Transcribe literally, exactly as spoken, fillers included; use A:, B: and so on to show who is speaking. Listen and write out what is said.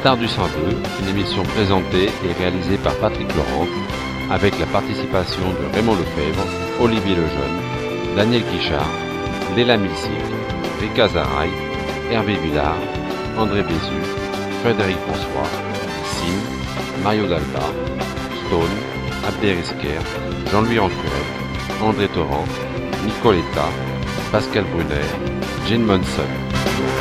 A: Stars du cent deux, une émission présentée et réalisée par Patrick Laurent, avec la participation de Raymond Lefebvre, Olivier Lejeune, Daniel Guichard, Léla Milsic, Rika Zaraï, Hervé Villard, André Bézu, Frédéric François, Sim, Mario Dalba, Stone, Abderrezker, Jean-Louis Ancurette, André Torrent, Nicoletta, Pascal Brunner, Jane Monson.